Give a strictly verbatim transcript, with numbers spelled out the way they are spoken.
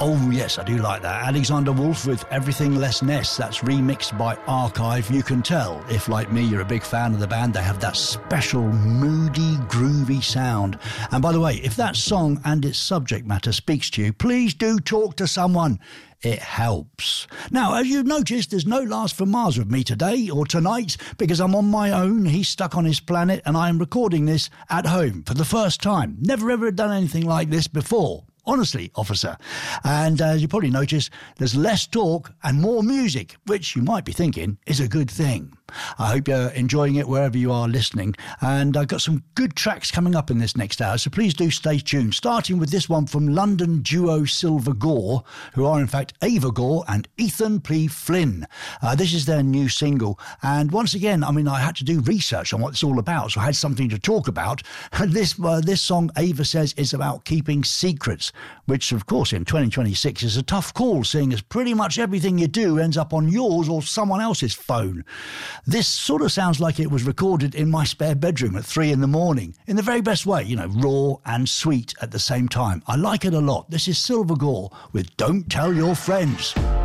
Oh, yes, I do like that. Alexander Wolf with Everything Less Ness. That's remixed by Archive. You can tell, if like me, you're a big fan of the band, they have that special, moody, groovy sound. And by the way, if that song and its subject matter speaks to you, please do talk to someone. It helps. Now, as you've noticed, there's no Lars from Mars with me today or tonight because I'm on my own. He's stuck on his planet and I am recording this at home for the first time. Never ever done anything like this before. Honestly, officer. And uh, as you probably noticed, there's less talk and more music, which you might be thinking is a good thing. I hope you're enjoying it wherever you are listening. And I've got some good tracks coming up in this next hour, so please do stay tuned. Starting with this one from London duo Silver Gore, who are in fact Ava Gore and Ethan P. Flynn. Uh, this is their new single. And once again, I mean, I had to do research on what it's all about, so I had something to talk about. And this, uh, this song, Ava says, is about keeping secrets, which, of course, in twenty twenty-six is a tough call, seeing as pretty much everything you do ends up on yours or someone else's phone. This sort of sounds like it was recorded in my spare bedroom at three in the morning, in the very best way, you know, raw and sweet at the same time. I like it a lot. This is Silver Gore with Don't Tell Your Friends.